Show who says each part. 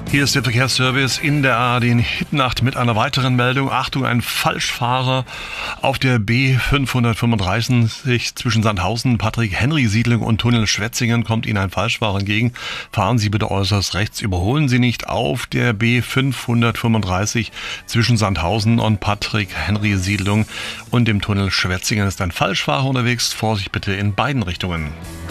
Speaker 1: Hier ist der Verkehrsservice in der ARD Hitnacht mit einer weiteren Meldung. Achtung, ein Falschfahrer auf der B535 zwischen Sandhausen, Patrick-Henry-Siedlung und Tunnel Schwetzingen kommt Ihnen ein Falschfahrer entgegen. Fahren Sie bitte äußerst rechts, überholen Sie nicht. Auf der B535 zwischen Sandhausen und Patrick-Henry-Siedlung und dem Tunnel Schwetzingen ist ein Falschfahrer unterwegs. Vorsicht bitte in beiden Richtungen.